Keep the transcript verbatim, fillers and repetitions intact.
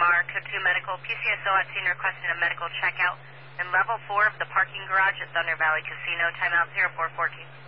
R, code two medical, P C S O at scene requesting a medical checkout in level four of the parking garage at Thunder Valley Casino, timeout zero four fourteen.